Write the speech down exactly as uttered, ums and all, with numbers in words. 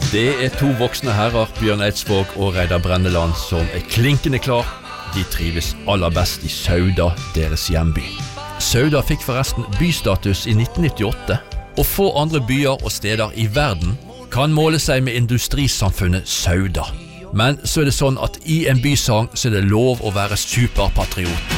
Det er to voksne herrer, Bjørn Eidsvåg og Reidar Brenneland, som er klinkende klar. De trives aller best i Sauda, deres hjemby. Sauda fikk forresten bystatus i nitten nittiåtte, og få andre byer og steder i verden kan måle seg med industrisamfunnet Sauda. Men så er det sånn at i en bysang så er det lov å være superpatriot.